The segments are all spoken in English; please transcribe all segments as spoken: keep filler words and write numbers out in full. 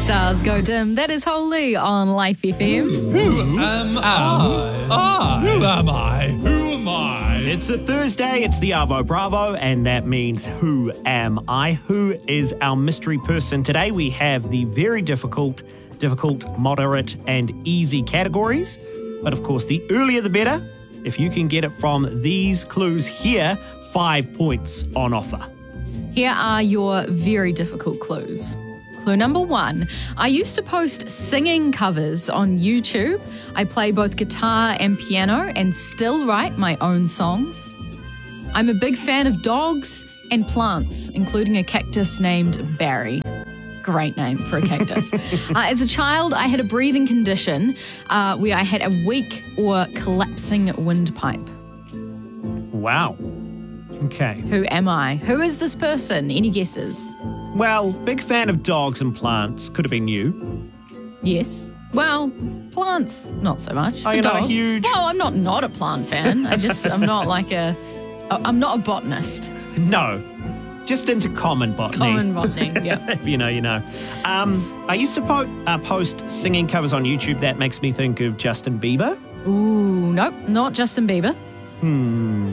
stars go dim. That is Holy on Life F M. Who am I? I. Who am I? Who am I? It's a Thursday, it's the Arvo Bravo, and that means who am I? Who is our mystery person? Today we have the very difficult, difficult, moderate, and easy categories. But of course, the earlier the better. If you can get it from these clues here, five points on offer. Here are your very difficult clues. Clue number one, I used to post singing covers on YouTube. I play both guitar and piano and still write my own songs. I'm a big fan of dogs and plants, including a cactus named Barry. Great name for a cactus. uh, as a child, I had a breathing condition uh, where I had a weak or collapsing windpipe. Wow. Okay. Who am I? Who is this person? Any guesses? Well, big fan of dogs and plants. Could have been you. Yes. Well, plants, not so much. Oh, you're not a Dog. huge... No, I'm not not a plant fan. I just, I'm not like a, I'm not a botanist. No. Just into common botany. Common botany, yeah. If you know, you know. Um, I used to po- uh, post singing covers on YouTube. That makes me think of Justin Bieber. Ooh, nope, not Justin Bieber. Hmm.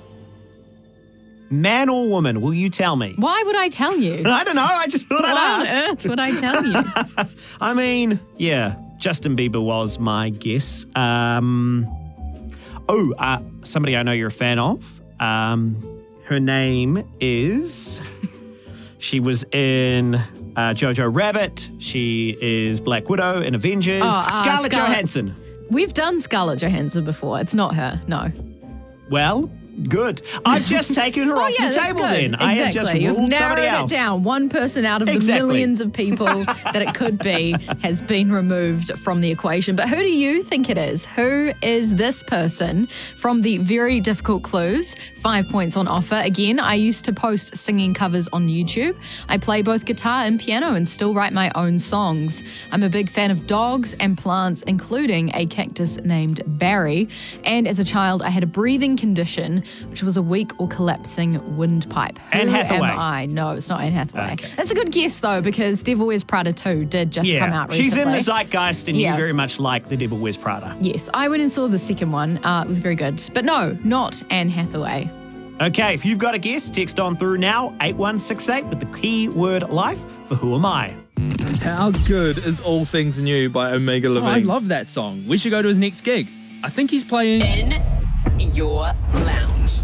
Man or woman, will you tell me? Why would I tell you? I don't know. I just thought I'd Why on ask. earth would I tell you? I mean, yeah, Justin Bieber was my guess. Um, oh, uh, somebody I know you're a fan of. Um, her name is... She was in uh, Jojo Rabbit. She is Black Widow in Avengers. Oh, uh, Scarlett Scarlett- Johansson. We've done Scarlett Johansson before. It's not her, no. Well, good. I've just taken her Oh, off yeah, the that's table good. then. I have just Exactly. You've ruled somebody narrowed else. it down. One person out of Exactly. the millions of people that it could be has been removed from the equation. But who do you think it is? Who is this person from the very difficult clues? Five points on offer. Again, I used to post singing covers on YouTube. I play both guitar and piano and still write my own songs. I'm a big fan of dogs and plants, including a cactus named Barry. And as a child, I had a breathing condition, which was a weak or collapsing windpipe. Who Anne Hathaway. am I? No, it's not Anne Hathaway. Okay. That's a good guess, though, because Devil Wears Prada two did just Yeah, come out recently. she's in the zeitgeist, and Yeah. you very much like The Devil Wears Prada. Yes, I went and saw the second one. Uh, it was very good. But no, not Anne Hathaway. Okay, if you've got a guess, text on through now, eight one six eight with the keyword life for Who Am I? How good is All Things New by Omega Oh, Levine? I love that song. We should go to his next gig. I think he's playing... In your lounge.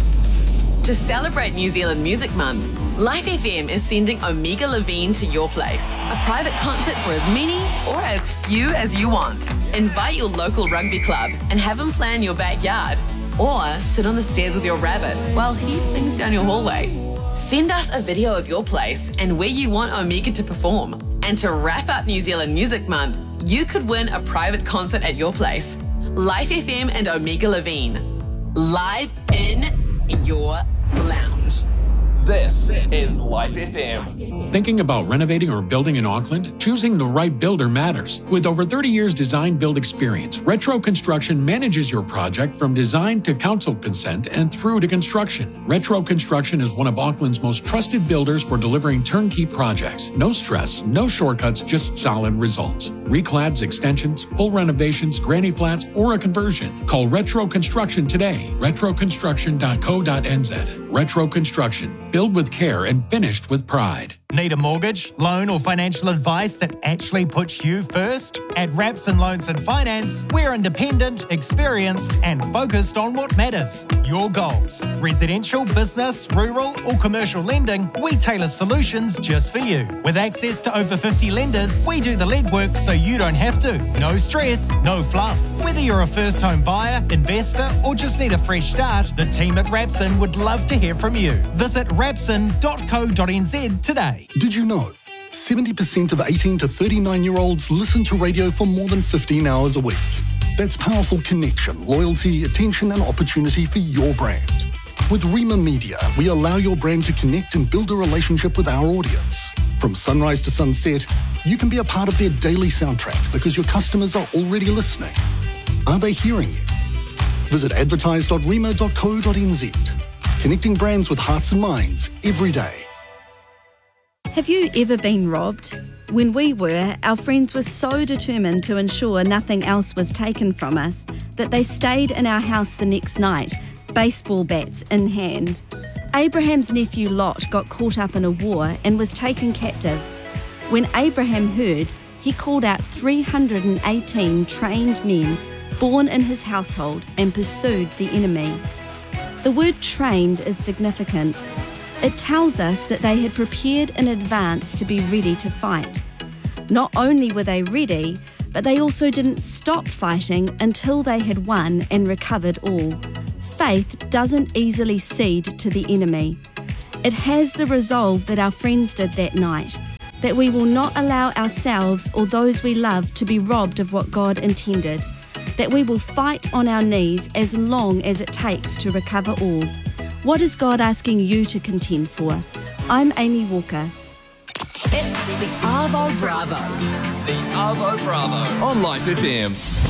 To celebrate New Zealand Music Month, Life F M is sending Omega Levine to your place. A private concert for as many or as few as you want. Invite your local rugby club and have him plan your backyard. Or sit on the stairs with your rabbit while he sings down your hallway. Send us a video of your place and where you want Omega to perform. And to wrap up New Zealand Music Month, you could win a private concert at your place. Life F M and Omega Levine. Live in your lounge. This is Life F M. Thinking about renovating or building in Auckland? Choosing the right builder matters. With over thirty years design-build experience, Retro Construction manages your project from design to council consent and through to construction. Retro Construction is one of Auckland's most trusted builders for delivering turnkey projects. No stress, no shortcuts, just solid results. Reclads, extensions, full renovations, granny flats, or a conversion. Call Retro Construction today. retro construction dot co dot n z. Retro Construction. Build with care and finished with pride. Need a mortgage, loan or financial advice that actually puts you first? At Rapson Loans and Finance, we're independent, experienced and focused on what matters. Your goals. Residential, business, rural or commercial lending, we tailor solutions just for you. With access to over fifty lenders, we do the legwork so you don't have to. No stress, no fluff. Whether you're a first home buyer, investor or just need a fresh start, the team at Rapson would love to hear from you. Visit rapson dot co dot n z today. Did you know seventy percent of eighteen to thirty-nine-year-olds listen to radio for more than fifteen hours a week? That's powerful connection, loyalty, attention and opportunity for your brand. With Rima Media, we allow your brand to connect and build a relationship with our audience. From sunrise to sunset, you can be a part of their daily soundtrack because your customers are already listening. Are they hearing you? Visit advertise dot rima dot co dot n z. Connecting brands with hearts and minds every day. Have you ever been robbed? When we were, our friends were so determined to ensure nothing else was taken from us that they stayed in our house the next night, baseball bats in hand. Abraham's nephew Lot got caught up in a war and was taken captive. When Abraham heard, he called out three hundred eighteen trained men born in his household and pursued the enemy. The word trained is significant. It tells us that they had prepared in advance to be ready to fight. Not only were they ready, but they also didn't stop fighting until they had won and recovered all. Faith doesn't easily cede to the enemy. It has the resolve that our friends did that night, that we will not allow ourselves or those we love to be robbed of what God intended, that we will fight on our knees as long as it takes to recover all. What is God asking you to contend for? I'm Amy Walker. It's the Arvo Bravo. The Arvo Bravo on Life F M.